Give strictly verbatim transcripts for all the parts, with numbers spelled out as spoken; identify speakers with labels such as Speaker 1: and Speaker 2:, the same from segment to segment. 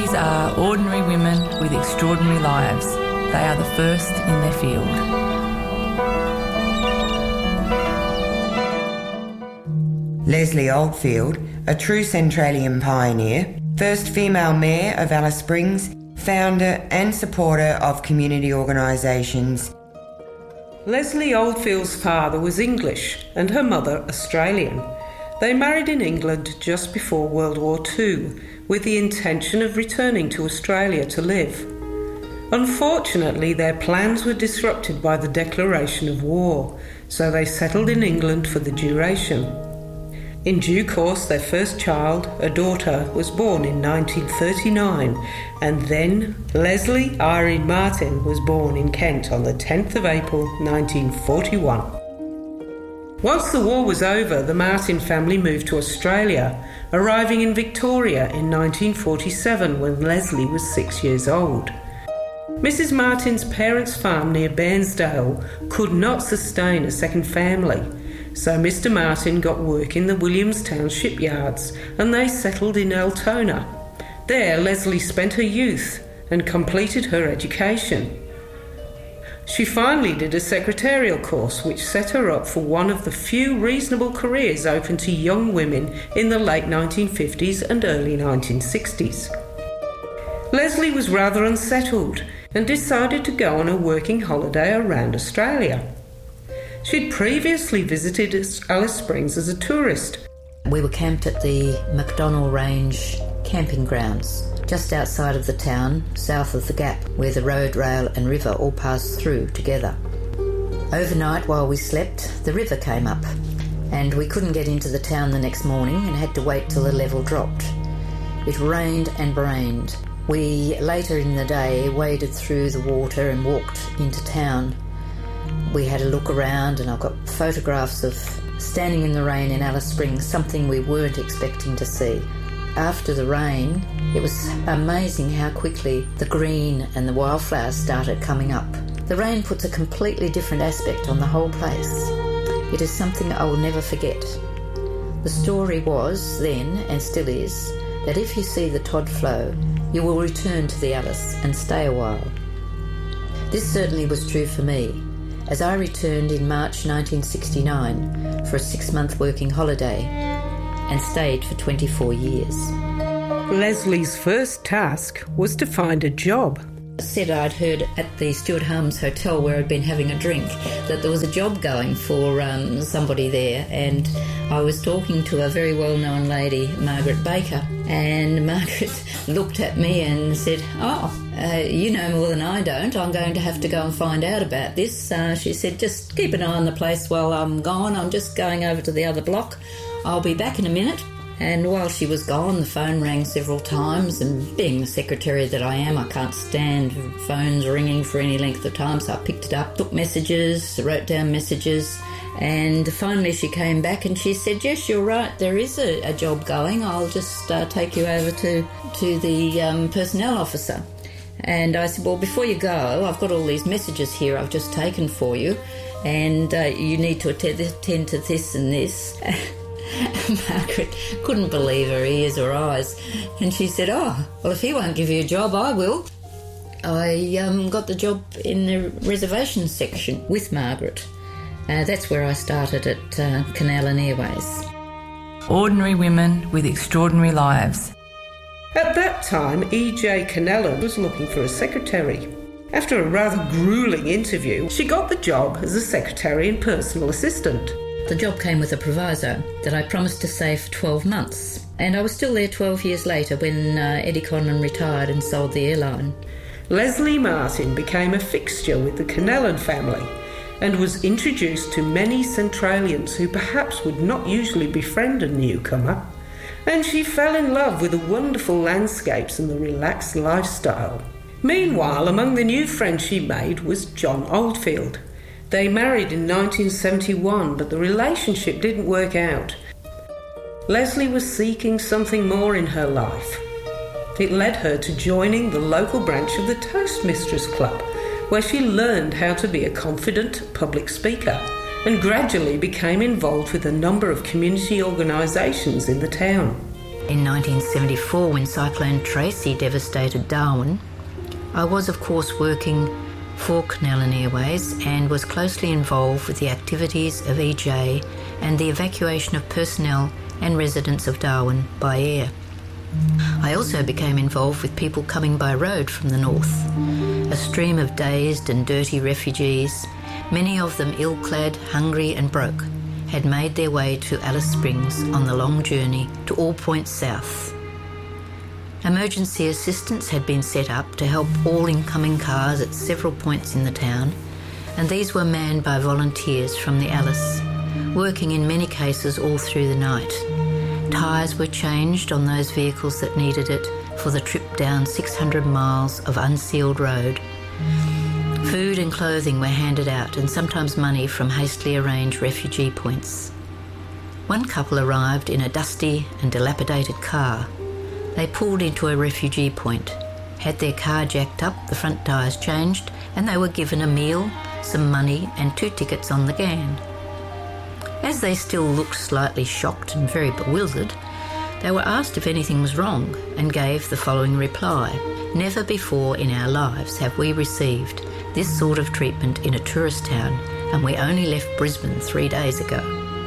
Speaker 1: These are ordinary women with extraordinary lives. They are the first in their field.
Speaker 2: Leslie Oldfield, a true Centralian pioneer, first female mayor of Alice Springs, founder and supporter of community organisations.
Speaker 3: Leslie Oldfield's father was English and her mother Australian. They married in England just before World War Two with the intention of returning to Australia to live. Unfortunately, their plans were disrupted by the declaration of war, so they settled in England for the duration. In due course, their first child, a daughter, was born in nineteen thirty-nine, and then Leslie Irene Martin was born in Kent on the tenth of April nineteen forty-one. Once the war was over, the Martin family moved to Australia, arriving in Victoria in nineteen forty-seven when Leslie was six years old. Missus Martin's parents' farm near Bairnsdale could not sustain a second family, so Mister Martin got work in the Williamstown shipyards and they settled in Altona. There, Leslie spent her youth and completed her education. She finally did a secretarial course which set her up for one of the few reasonable careers open to young women in the late nineteen fifties and early nineteen sixties. Leslie was rather unsettled and decided to go on a working holiday around Australia. She'd previously visited Alice Springs as a tourist.
Speaker 4: We were camped at the McDonnell Range camping grounds, just outside of the town, south of the Gap, where the road, rail and river all passed through together. Overnight, while we slept, the river came up, and we couldn't get into the town the next morning and had to wait till the level dropped. It rained and rained. We, later in the day, waded through the water and walked into town. We had a look around, and I've got photographs of standing in the rain in Alice Springs, something we weren't expecting to see. After the rain, it was amazing how quickly the green and the wildflowers started coming up. The rain puts a completely different aspect on the whole place. It is something I will never forget. The story was then, and still is, that if you see the Todd flow, you will return to the Alice and stay a while. This certainly was true for me, as I returned in March nineteen sixty-nine for a six-month working holiday and stayed for twenty-four years.
Speaker 3: Leslie's first task was to find a job.
Speaker 4: I said I'd heard at the Stuart Harms Hotel where I'd been having a drink that there was a job going for um, somebody there, and I was talking to a very well-known lady, Margaret Baker, and Margaret looked at me and said, oh, uh, you know more than I don't. I'm going to have to go and find out about this. Uh, she said, just keep an eye on the place while I'm gone. I'm just going over to the other block. I'll be back in a minute. And while she was gone, the phone rang several times, and being the secretary that I am, I can't stand phones ringing for any length of time, so I picked it up, took messages, wrote down messages, and finally she came back and she said, yes, you're right, there is a, a job going. I'll just uh, take you over to, to the um, personnel officer. And I said, well, before you go, I've got all these messages here I've just taken for you, and uh, you need to attend, attend to this and this. Margaret couldn't believe her ears or eyes, and she said, oh, well, if he won't give you a job, I will. I um, got the job in the reservations section with Margaret. Uh, that's where I started at uh, Canallan Airways.
Speaker 1: Ordinary women with extraordinary lives.
Speaker 3: At that time, E J Canallan was looking for a secretary. After a rather gruelling interview, she got the job as a secretary and personal assistant.
Speaker 4: The job came with a proviso that I promised to stay for twelve months, and I was still there twelve years later when uh, Eddie Conlon retired and sold the airline.
Speaker 3: Leslie Martin became a fixture with the Canallan family and was introduced to many Centralians who perhaps would not usually befriend a newcomer, and she fell in love with the wonderful landscapes and the relaxed lifestyle. Meanwhile, among the new friends she made was John Oldfield. They married in nineteen seventy-one, but the relationship didn't work out. Leslie was seeking something more in her life. It led her to joining the local branch of the Toastmasters Club, where she learned how to be a confident public speaker and gradually became involved with a number of community organisations in the town.
Speaker 4: In nineteen seventy-four, when Cyclone Tracy devastated Darwin, I was of course working for Connellan Airways and was closely involved with the activities of E J and the evacuation of personnel and residents of Darwin by air. I also became involved with people coming by road from the north, a stream of dazed and dirty refugees, many of them ill-clad, hungry and broke, had made their way to Alice Springs on the long journey to all points south. Emergency assistance had been set up to help all incoming cars at several points in the town, and these were manned by volunteers from the Alice, working in many cases all through the night. Tyres were changed on those vehicles that needed it for the trip down six hundred miles of unsealed road. Food and clothing were handed out, and sometimes money from hastily arranged refugee points. One couple arrived in a dusty and dilapidated car. They pulled into a refugee point, had their car jacked up, the front tyres changed, and they were given a meal, some money and two tickets on the Ghan. As they still looked slightly shocked and very bewildered, they were asked if anything was wrong and gave the following reply: "Never before in our lives have we received this sort of treatment in a tourist town, and we only left Brisbane three days ago."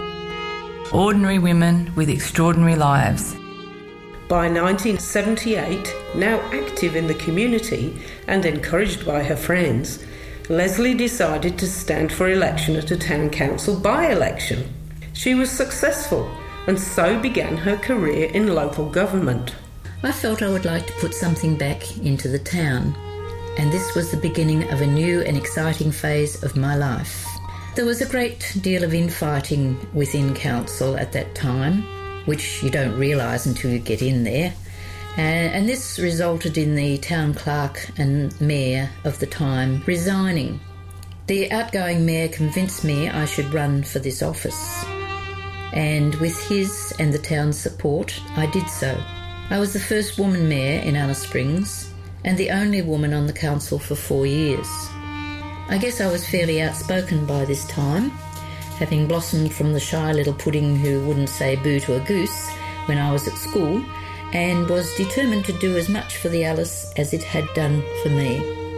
Speaker 1: Ordinary women with extraordinary lives.
Speaker 3: By nineteen seventy-eight, now active in the community and encouraged by her friends, Leslie decided to stand for election at a town council by-election. She was successful and so began her career in local government.
Speaker 4: I felt I would like to put something back into the town, and this was the beginning of a new and exciting phase of my life. There was a great deal of infighting within council at that time, which you don't realise until you get in there. Uh, and this resulted in the town clerk and mayor of the time resigning. The outgoing mayor convinced me I should run for this office, and with his and the town's support, I did so. I was the first woman mayor in Alice Springs and the only woman on the council for four years. I guess I was fairly outspoken by this time, having blossomed from the shy little pudding who wouldn't say boo to a goose when I was at school, and was determined to do as much for the Alice as it had done for me.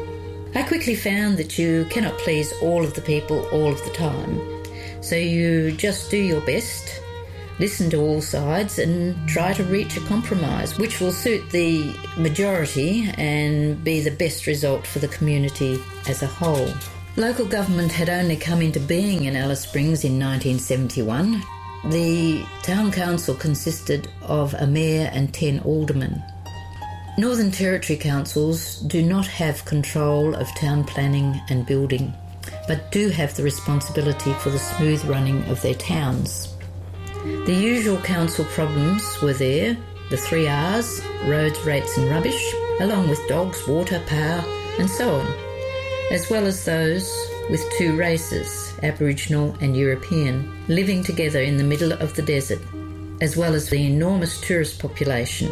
Speaker 4: I quickly found that you cannot please all of the people all of the time, so you just do your best, listen to all sides and try to reach a compromise which will suit the majority and be the best result for the community as a whole. Local government had only come into being in Alice Springs in nineteen seventy-one. The town council consisted of a mayor and ten aldermen. Northern Territory councils do not have control of town planning and building, but do have the responsibility for the smooth running of their towns. The usual council problems were there, the three R's, roads, rates and rubbish, along with dogs, water, power and so on, as well as those with two races, Aboriginal and European, living together in the middle of the desert, as well as the enormous tourist population.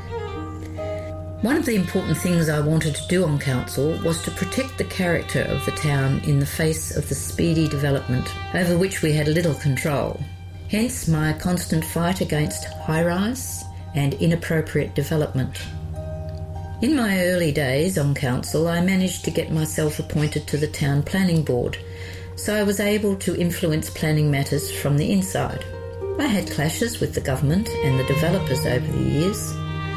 Speaker 4: One of the important things I wanted to do on council was to protect the character of the town in the face of the speedy development, over which we had little control. Hence my constant fight against high-rise and inappropriate development. In my early days on council, I managed to get myself appointed to the town planning board, so I was able to influence planning matters from the inside. I had clashes with the government and the developers over the years.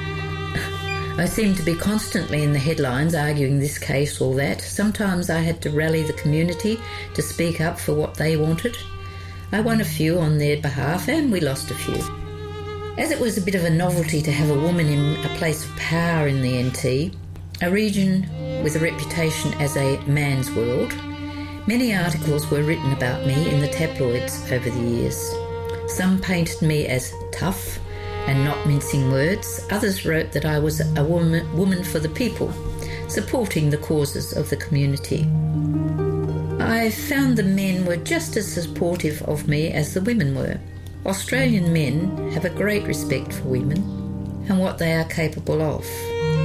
Speaker 4: I seemed to be constantly in the headlines arguing this case or that. Sometimes I had to rally the community to speak up for what they wanted. I won a few on their behalf and we lost a few. As it was a bit of a novelty to have a woman in a place of power in the N T, a region with a reputation as a man's world, many articles were written about me in the tabloids over the years. Some painted me as tough and not mincing words. Others wrote that I was a woman, woman for the people, supporting the causes of the community. I found the men were just as supportive of me as the women were. Australian men have a great respect for women and what they are capable of.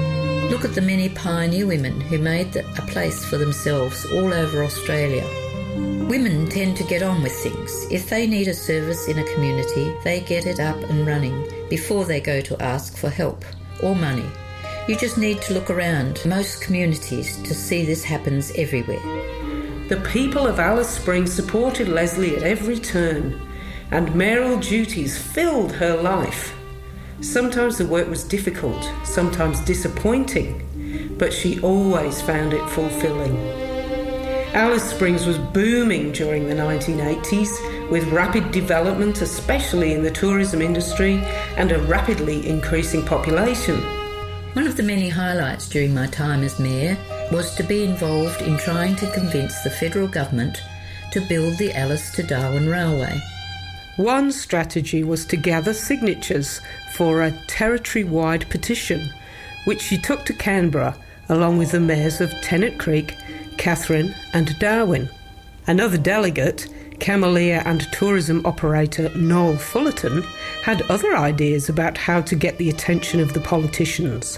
Speaker 4: Look at the many pioneer women who made a place for themselves all over Australia. Women tend to get on with things. If they need a service in a community, they get it up and running before they go to ask for help or money. You just need to look around most communities to see this happens everywhere.
Speaker 3: The people of Alice Springs supported Leslie at every turn, and mayoral duties filled her life. Sometimes the work was difficult, sometimes disappointing, but she always found it fulfilling. Alice Springs was booming during the nineteen eighties, with rapid development, especially in the tourism industry, and a rapidly increasing population.
Speaker 4: One of the many highlights during my time as mayor was to be involved in trying to convince the federal government to build the Alice to Darwin Railway.
Speaker 3: One strategy was to gather signatures for a territory-wide petition, which she took to Canberra along with the mayors of Tennant Creek, Katherine and Darwin. Another delegate, Cameleer and tourism operator Noel Fullerton, had other ideas about how to get the attention of the politicians.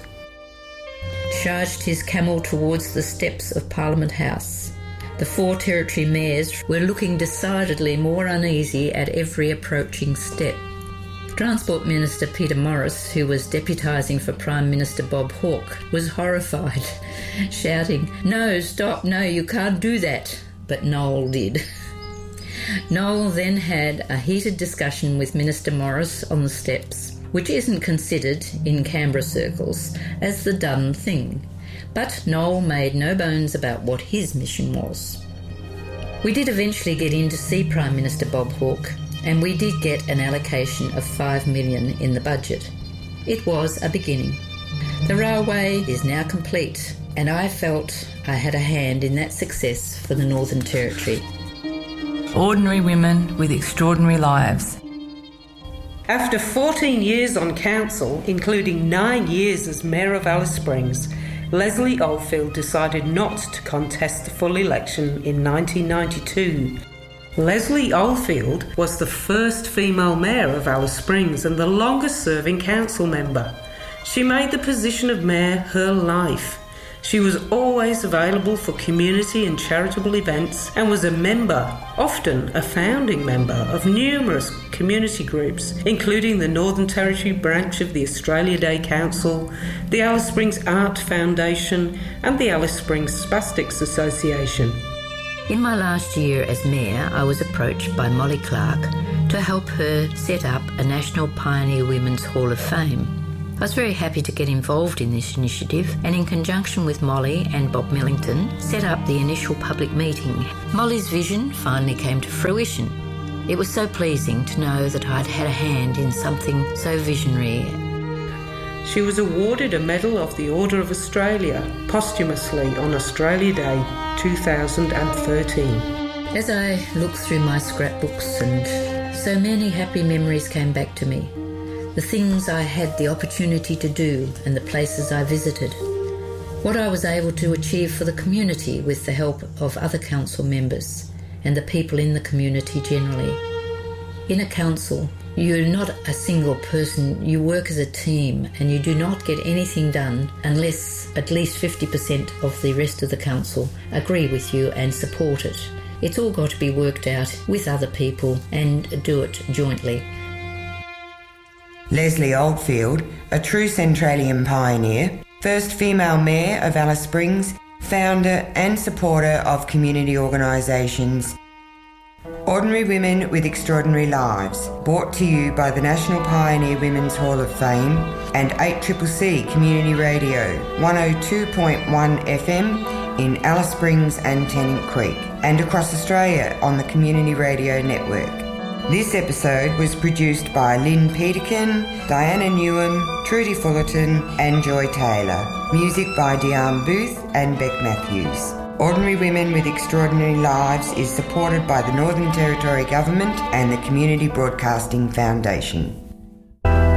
Speaker 4: Charged his camel towards the steps of Parliament House. The four territory mayors were looking decidedly more uneasy at every approaching step. Transport Minister Peter Morris, who was deputising for Prime Minister Bob Hawke, was horrified, shouting, "No, stop, no, you can't do that." But Noel did. Noel then had a heated discussion with Minister Morris on the steps, which isn't considered, in Canberra circles, as the done thing. But Noel made no bones about what his mission was. We did eventually get in to see Prime Minister Bob Hawke, and we did get an allocation of five million dollars in the budget. It was a beginning. The railway is now complete, and I felt I had a hand in that success for the Northern Territory.
Speaker 1: Ordinary women with extraordinary lives.
Speaker 3: After fourteen years on council, including nine years as Mayor of Alice Springs, Leslie Oldfield decided not to contest the full election in nineteen ninety-two. Leslie Oldfield was the first female mayor of Alice Springs and the longest-serving council member. She made the position of mayor her life. She was always available for community and charitable events and was a member, often a founding member, of numerous community groups, including the Northern Territory branch of the Australia Day Council, the Alice Springs Art Foundation and the Alice Springs Spastics Association.
Speaker 4: In my last year as mayor, I was approached by Molly Clark to help her set up a National Pioneer Women's Hall of Fame. I was very happy to get involved in this initiative, and in conjunction with Molly and Bob Millington, set up the initial public meeting. Molly's vision finally came to fruition. It was so pleasing to know that I'd had a hand in something so visionary.
Speaker 3: She was awarded a Medal of the Order of Australia posthumously on Australia Day two thousand thirteen.
Speaker 4: As I looked through my scrapbooks, and so many happy memories came back to me. The things I had the opportunity to do and the places I visited. What I was able to achieve for the community with the help of other council members and the people in the community generally. In a council, you're not a single person, you work as a team, and you do not get anything done unless at least fifty percent of the rest of the council agree with you and support it. It's all got to be worked out with other people and do it jointly.
Speaker 2: Leslie Oldfield, a true Centralian pioneer, first female mayor of Alice Springs, founder and supporter of community organisations. Ordinary Women with Extraordinary Lives, brought to you by the National Pioneer Women's Hall of Fame and eight C C C Community Radio, one oh two point one F M in Alice Springs and Tennant Creek, and across Australia on the Community Radio Network. This episode was produced by Lynn Peterkin, Diana Newham, Trudy Fullerton and Joy Taylor. Music by Diane Booth and Beck Matthews. Ordinary Women with Extraordinary Lives is supported by the Northern Territory Government and the Community Broadcasting Foundation.